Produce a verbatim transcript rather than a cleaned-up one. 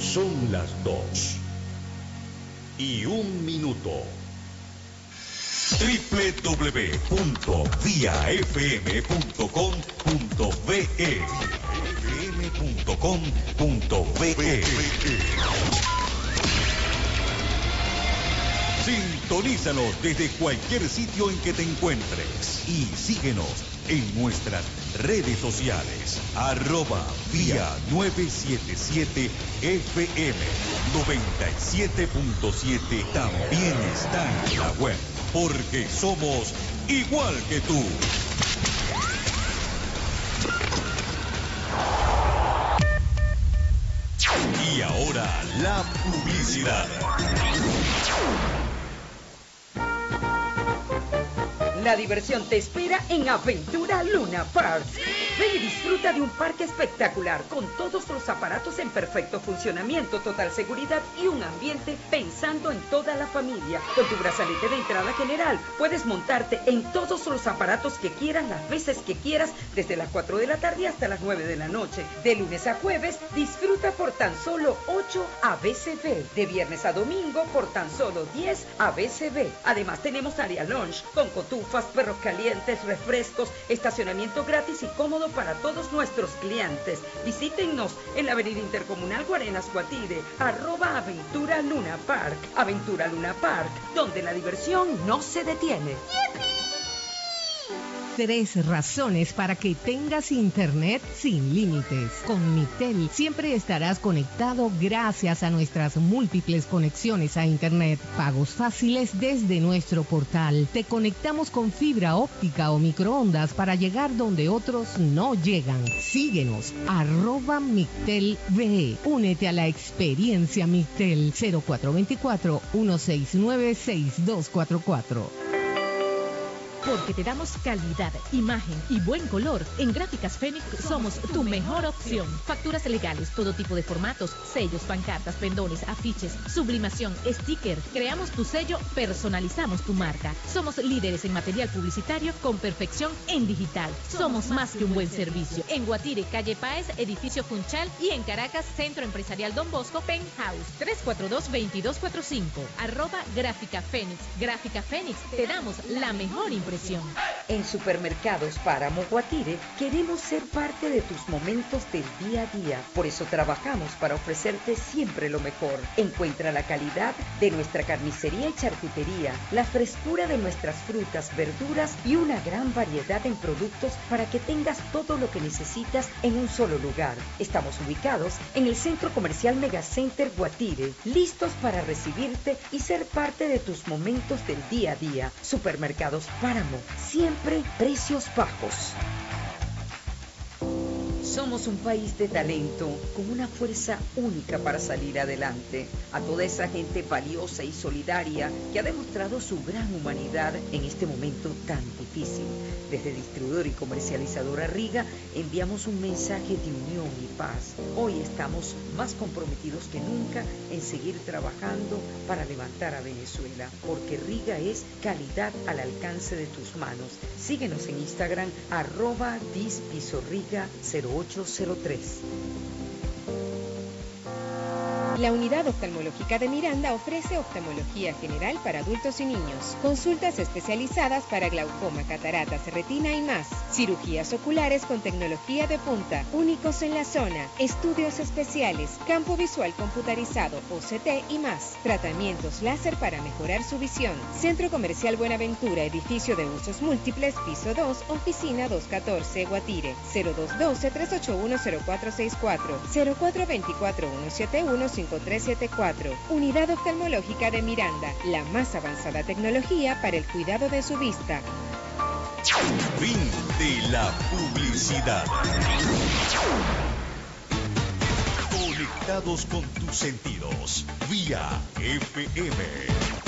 Son las dos y un minuto. doble u doble u doble u punto vía f m punto com punto b e f m punto com punto b e. Sintonízanos desde cualquier sitio en que te encuentres y síguenos en nuestras redes sociales, arroba vía novecientos setenta y siete F M noventa y siete punto siete. También está en la web, porque somos igual que tú. Y ahora la publicidad. La diversión te espera en Aventura Luna Park. Ven y disfruta de un parque espectacular con todos los aparatos en perfecto funcionamiento, total seguridad y un ambiente pensando en toda la familia. Con tu brazalete de entrada general puedes montarte en todos los aparatos que quieras, las veces que quieras, desde las cuatro de la tarde hasta las nueve de la noche. De lunes a jueves disfruta por tan solo ocho A B C B. De viernes a domingo por tan solo diez A B C B. Además tenemos área lunch con cotufas, perros calientes, refrescos, estacionamiento gratis y cómodo para todos nuestros clientes. Visítennos en la avenida Intercomunal Guarenas Guatire, arroba Aventura Luna Park. Aventura Luna Park, donde la diversión no se detiene. Tres razones para que tengas internet sin límites. Con Mictel siempre estarás conectado gracias a nuestras múltiples conexiones a internet. Pagos fáciles desde nuestro portal. Te conectamos con fibra óptica o microondas para llegar donde otros no llegan. Síguenos, arroba Mictel V E. Únete a la experiencia Mictel. Cero cuatro dos cuatro, uno seis nueve, seis dos cuatro cuatro. Porque te damos calidad, imagen y buen color. En Gráficas Fénix somos tu mejor opción. Facturas legales, todo tipo de formatos, sellos, pancartas, pendones, afiches, sublimación, sticker. Creamos tu sello, personalizamos tu marca. Somos líderes en material publicitario con perfección en digital. Somos más que un buen servicio. En Guatire, calle Páez, edificio Funchal, y en Caracas, Centro Empresarial Don Bosco, Penthouse. tres cuatro dos, dos dos cuatro cinco. Arroba Gráfica Fénix. Gráfica Fénix, te damos la mejor impresión. En Supermercados Páramo Guatire queremos ser parte de tus momentos del día a día. Por eso trabajamos para ofrecerte siempre lo mejor. Encuentra la calidad de nuestra carnicería y charcutería, la frescura de nuestras frutas, verduras y una gran variedad en productos para que tengas todo lo que necesitas en un solo lugar. Estamos ubicados en el Centro Comercial Megacenter Guatire, listos para recibirte y ser parte de tus momentos del día a día. Supermercados Páramo, siempre precios bajos. Somos un país de talento, con una fuerza única para salir adelante. A toda esa gente valiosa y solidaria que ha demostrado su gran humanidad en este momento tan difícil. Desde Distribuidor y Comercializadora Riga enviamos un mensaje de unión y paz. Hoy estamos más comprometidos que nunca en seguir trabajando para levantar a Venezuela, porque Riga es calidad al alcance de tus manos. Síguenos en Instagram, arroba dispisorriga cero ocho cero tres. La Unidad Oftalmológica de Miranda ofrece oftalmología general para adultos y niños, consultas especializadas para glaucoma, cataratas, retina y más, cirugías oculares con tecnología de punta, únicos en la zona, estudios especiales, campo visual computarizado, O C T y más, tratamientos láser para mejorar su visión. Centro Comercial Buenaventura, edificio de usos múltiples, piso dos, oficina doscientos catorce, Guatire, cero dos uno dos, tres ocho uno, cero cuatro seis cuatro, cero cuatro dos cuatro, uno siete uno, cinco tres siete cuatro. Unidad Oftalmológica de Miranda, la más avanzada tecnología para el cuidado de su vista. Fin de la publicidad. Conectados con tus sentidos, vía F M.